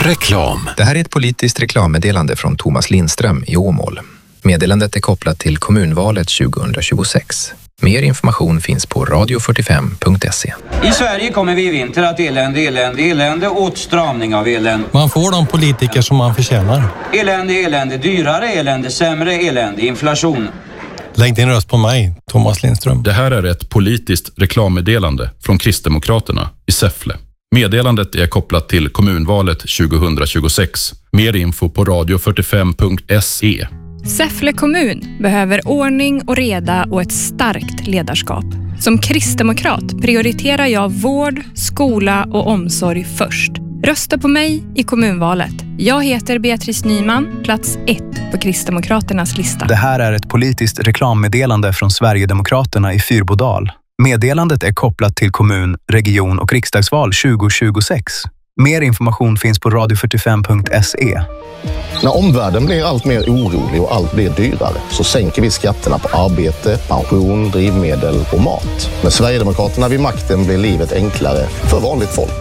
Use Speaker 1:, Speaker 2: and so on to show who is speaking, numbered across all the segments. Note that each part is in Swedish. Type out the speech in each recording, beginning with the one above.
Speaker 1: Reklam.
Speaker 2: Det här är ett politiskt reklammeddelande från Thomas Lindström i Åmål. Meddelandet är kopplat till kommunvalet 2026. Mer information finns på radio45.se.
Speaker 3: I Sverige kommer vi i vinter att elände, åtstramning av elände.
Speaker 4: Man får de politiker som man förtjänar.
Speaker 3: Elände, dyrare elände, sämre elände, inflation.
Speaker 4: Lägg din röst på mig, Thomas Lindström.
Speaker 5: Det här är ett politiskt reklammeddelande från Kristdemokraterna i Säffle. Meddelandet är kopplat till kommunvalet 2026. Mer info på radio45.se.
Speaker 6: Säffle kommun behöver ordning och reda och ett starkt ledarskap. Som kristdemokrat prioriterar jag vård, skola och omsorg först. Rösta på mig i kommunvalet. Jag heter Beatrice Nyman, plats 1 på Kristdemokraternas lista.
Speaker 7: Det här är ett politiskt reklammeddelande från Sverigedemokraterna i Fyrbodal. Meddelandet är kopplat till kommun-, region- och riksdagsval 2026. Mer information finns på radio45.se.
Speaker 8: När omvärlden blir allt mer orolig och allt blir dyrare så sänker vi skatterna på arbete, pension, drivmedel och mat. Med Sverigedemokraterna vid makten blir livet enklare för vanligt folk.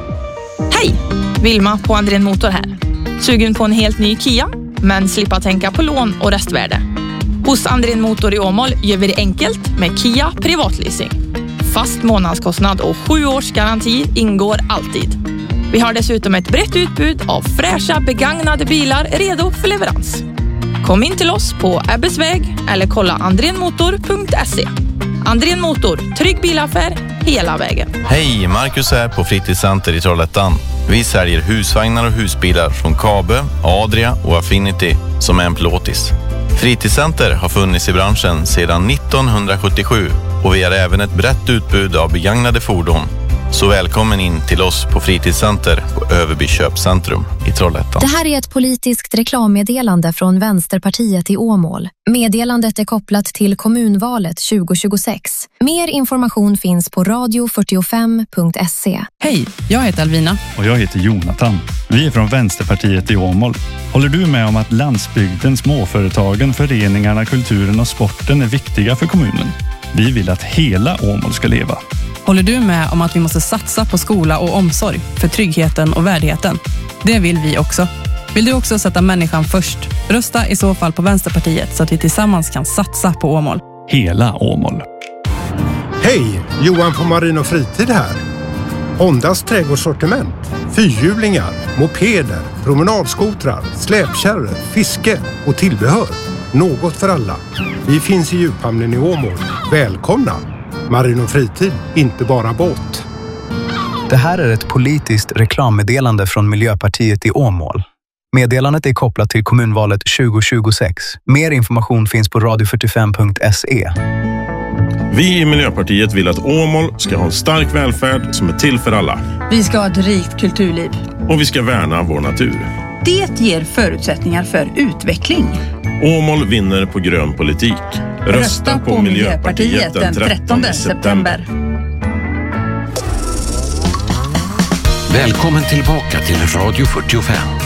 Speaker 9: Hej! Vilma på Andrén Motor här. Sugen på en helt ny Kia, men slippa tänka på lån och restvärde. Hos Andrén Motor i Åmål gör vi det enkelt med Kia privatleasing. Fast månadskostnad och 7 års garanti ingår alltid. Vi har dessutom ett brett utbud av fräscha begagnade bilar redo för leverans. Kom in till oss på Ebbesväg eller kolla andrenmotor.se. Andrén Motor, trygg bilaffär hela vägen.
Speaker 10: Hej, Marcus här på Fritidscenter i Trollhättan. Vi säljer husvagnar och husbilar från Kabe, Adria och Affinity som är en plåtis. Fritidscenter har funnits i branschen sedan 1977 och vi har även ett brett utbud av begagnade fordon. Så välkommen in till oss på Fritidscenter på Överby köpcentrum i Trollhättan.
Speaker 11: Det här är ett politiskt reklammeddelande från Vänsterpartiet i Åmål. Meddelandet är kopplat till kommunvalet 2026. Mer information finns på radio45.se.
Speaker 12: Hej, jag heter Alvina.
Speaker 13: Och jag heter Jonathan. Vi är från Vänsterpartiet i Åmål. Håller du med om att landsbygden, småföretagen, föreningarna, kulturen och sporten är viktiga för kommunen? Vi vill att hela Åmål ska leva.
Speaker 12: Håller du med om att vi måste satsa på skola och omsorg för tryggheten och värdigheten? Det vill vi också. Vill du också sätta människan först? Rösta i så fall på Vänsterpartiet så att vi tillsammans kan satsa på Åmål.
Speaker 13: Hela Åmål.
Speaker 14: Hej, Johan på Marin och Fritid här. Hondas trädgårdssortiment, fyrhjulingar, mopeder, promenadskotrar, släpkärror, fiske och tillbehör. Något för alla. Vi finns i djuphamnen i Åmål. Välkomna! Marin och Fritid, inte bara båt.
Speaker 7: Det här är ett politiskt reklammeddelande från Miljöpartiet i Åmål. Meddelandet är kopplat till kommunvalet 2026. Mer information finns på radio45.se.
Speaker 15: Vi i Miljöpartiet vill att Åmål ska ha en stark välfärd som är till för alla.
Speaker 16: Vi ska ha ett rikt kulturliv.
Speaker 15: Och vi ska värna vår natur.
Speaker 16: Det ger förutsättningar för utveckling.
Speaker 15: Åmål vinner på grön politik. Rösta på Miljöpartiet den 13 september.
Speaker 1: Välkommen tillbaka till Radio 45.